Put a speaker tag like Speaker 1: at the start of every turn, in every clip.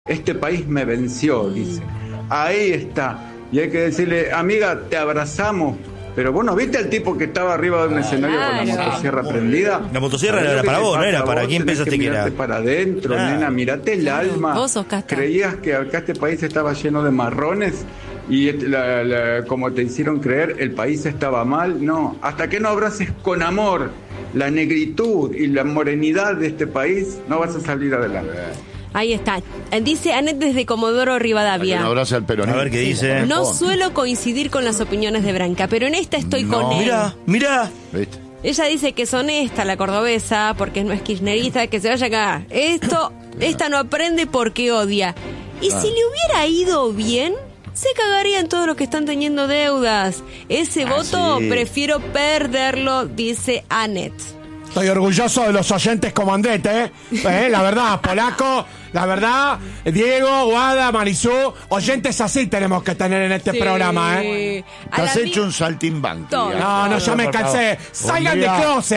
Speaker 1: Este país me venció, dice. Ahí está. Y hay que decirle, amiga, te abrazamos. Pero vos no viste al tipo que estaba arriba de un escenario con la motosierra prendida.
Speaker 2: La motosierra era para vos, no era para quién pensaste que era.
Speaker 1: Para adentro, nena, mirate el alma.
Speaker 3: Vos sos Casta.
Speaker 1: Creías que acá este país estaba lleno de marrones y como te hicieron creer, el país estaba mal. No, hasta que no abraces con amor la negritud y la morenidad de este país, no vas a salir adelante.
Speaker 3: Ahí está. Dice Anet desde Comodoro Rivadavia.
Speaker 4: Un abrazo al peronismo.
Speaker 2: A ver qué dice.
Speaker 3: No suelo coincidir con las opiniones de Branca, pero en esta estoy con él.
Speaker 2: Mirá.
Speaker 4: ¿Viste?
Speaker 3: Ella dice que es honesta la cordobesa, porque no es kirchnerista, que se vaya acá. Esta no aprende porque odia. Y si le hubiera ido bien, se cagarían todos los que están teniendo deudas. Ese voto prefiero perderlo, dice Anet.
Speaker 5: Estoy orgulloso de los oyentes como Andrete, la verdad, Polaco, la verdad, Diego, Guada, Marisú, oyentes así tenemos que tener en este programa,
Speaker 4: Te has hecho un saltimbanqui.
Speaker 5: No, ya me cansé. Salgan del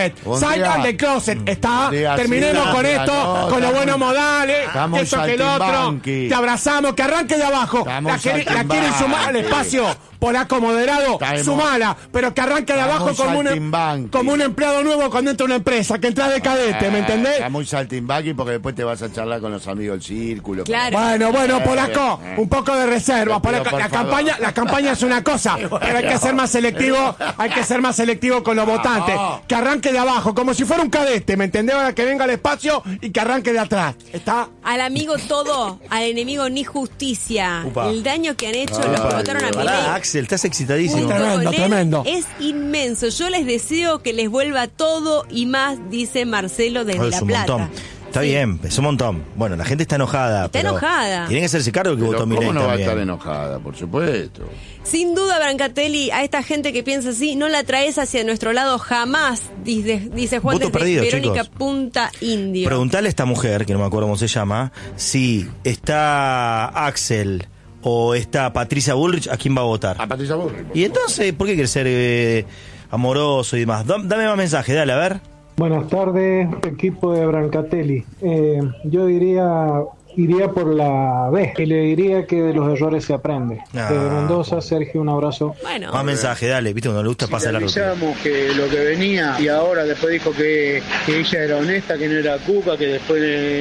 Speaker 5: closet, está. Terminemos con esto, con los buenos modales, eso que el otro. Te abrazamos, que arranque de abajo. La quieren sumar al espacio. Polaco moderado, sumala, pero que arranque de abajo como un empleado nuevo cuando entra una empresa, que entra de cadete, ¿me entendés?
Speaker 4: Está muy saltimbanqui porque después te vas a charlar con los amigos del círculo.
Speaker 3: Claro.
Speaker 5: Bueno, Polaco, un poco de reserva. Polaco, la campaña es una cosa, pero hay que ser más selectivo con los votantes. Que arranque de abajo, como si fuera un cadete, ¿me entendés? Ahora que venga al espacio y que arranque de atrás. ¿Está?
Speaker 3: Al amigo todo, al enemigo ni justicia.
Speaker 2: Upa.
Speaker 3: El daño que han hecho los que votaron a Milei.
Speaker 2: Estás excitadísimo.
Speaker 5: Tremendo.
Speaker 3: Es inmenso. Yo les deseo que les vuelva todo y más, dice Marcelo desde La Plata.
Speaker 2: Montón. Está bien, es un montón. Bueno, la gente está enojada.
Speaker 3: Está enojada.
Speaker 2: Tienen que hacerse cargo que votó Milei
Speaker 4: ¿Cómo no va a
Speaker 2: también.
Speaker 4: estar enojada? Por supuesto.
Speaker 3: Sin duda, Brancatelli, a esta gente que piensa así, no la traes hacia nuestro lado jamás, dice Juan
Speaker 2: Voto
Speaker 3: desde
Speaker 2: perdido,
Speaker 3: Verónica
Speaker 2: chicos.
Speaker 3: Punta Indio.
Speaker 2: Preguntale a esta mujer, que no me acuerdo cómo se llama, si está Axel o está Patricia Bullrich, ¿a quién va a votar?
Speaker 4: A Patricia Bullrich.
Speaker 2: Y entonces, ¿por qué quieres ser amoroso y demás? Dame más mensajes, dale, a ver.
Speaker 6: Buenas tardes, equipo de Brancatelli. Yo iría por la B y le diría que de los errores se aprende. Desde Mendoza, Sergio, un abrazo.
Speaker 3: Bueno.
Speaker 2: Más mensajes, dale, viste, cuando le gusta pasa largo.
Speaker 7: Avisamos que lo que venía y ahora después dijo que ella era honesta, que no era cuca, que después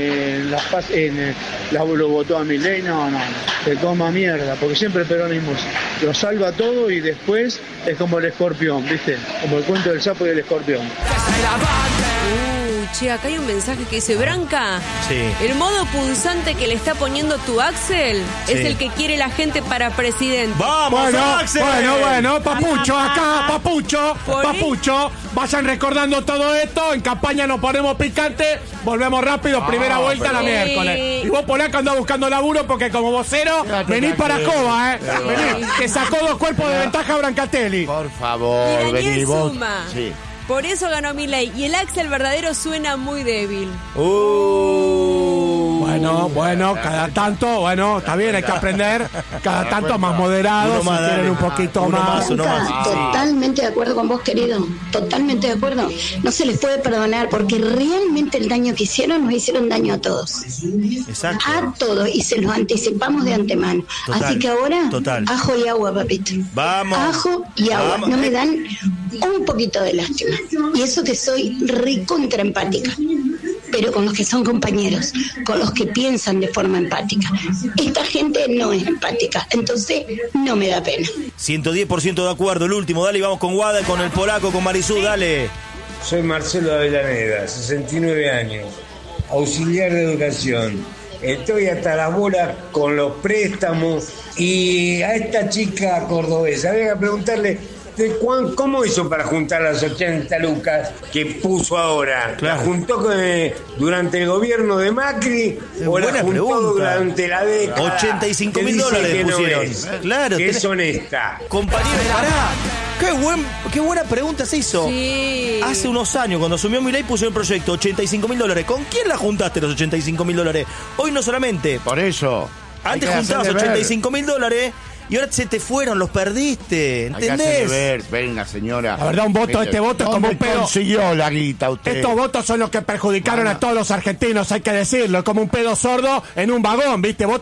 Speaker 7: lo votó a Milei. No, se toma mierda, porque siempre el peronismo lo salva todo y después es como el escorpión, ¿viste? Como el cuento del sapo y el escorpión.
Speaker 3: Che, acá hay un mensaje que dice, Branca,
Speaker 2: Sí.
Speaker 3: el modo punzante que le está poniendo tu Axel es el que quiere la gente para presidente.
Speaker 2: ¡Vamos, Axel!
Speaker 5: Bueno, Papucho, acá, Papucho. Vayan recordando todo esto. En campaña nos ponemos picantes. Volvemos rápido, primera vuelta la miércoles. Y vos, Polaco, andás buscando laburo porque como vocero venís para Coba, Vení, que sacó 2 cuerpos de ventaja Brancatelli.
Speaker 4: Por
Speaker 3: Y
Speaker 4: favor,
Speaker 3: Daniel
Speaker 4: vení vos.
Speaker 3: suma.
Speaker 4: Sí.
Speaker 3: Por eso ganó Milei. Y el Axel verdadero suena muy débil.
Speaker 5: Bueno, cada tanto, está bien, hay que aprender. Cada tanto más moderado,
Speaker 2: Uno más,
Speaker 5: si quieren
Speaker 2: dale.
Speaker 5: un poquito
Speaker 2: Uno
Speaker 5: más.
Speaker 2: uno más.
Speaker 8: Totalmente de acuerdo con vos, querido. Totalmente de acuerdo. No se les puede perdonar porque realmente el daño que hicieron nos hicieron daño a todos.
Speaker 2: Exacto.
Speaker 8: A todos. Y se los anticipamos de antemano.
Speaker 2: Total,
Speaker 8: Así que ahora,
Speaker 2: total.
Speaker 8: ajo y agua, papito.
Speaker 2: Vamos.
Speaker 8: Ajo y agua.
Speaker 2: Vamos.
Speaker 8: No me dan un poquito de lástima. Y eso que soy recontra empática. Pero con los que son compañeros, con los que piensan de forma empática. Esta gente no es empática, entonces no me da pena.
Speaker 2: 110% de acuerdo. El último, dale, y vamos con Guada, con el Polaco, con Marisú, dale.
Speaker 9: Soy Marcelo Avellaneda, 69 años, auxiliar de educación. Estoy hasta las bolas con los préstamos y a esta chica cordobesa, había que preguntarle ¿cómo hizo para juntar las 80 lucas que puso ahora?
Speaker 2: Claro.
Speaker 9: ¿La juntó durante el gobierno de Macri o la juntó durante la década?
Speaker 2: $85.000 le pusieron. Claro,
Speaker 9: que es honesta.
Speaker 2: Compañero, pará. Qué buena pregunta se hizo.
Speaker 3: Sí.
Speaker 2: Hace unos años, cuando asumió Milei, puso un proyecto, $85.000. ¿Con quién la juntaste los $85.000? Hoy no solamente.
Speaker 4: Por eso.
Speaker 2: Antes juntabas $85.000 y ahora se te fueron, los perdiste, ¿entendés?
Speaker 4: Ver, venga, señora.
Speaker 5: La verdad, este voto es como un pedo.
Speaker 4: Consiguió la guita usted.
Speaker 5: Estos votos son los que perjudicaron a todos los argentinos, hay que decirlo. Es como un pedo sordo en un vagón, ¿viste? Vos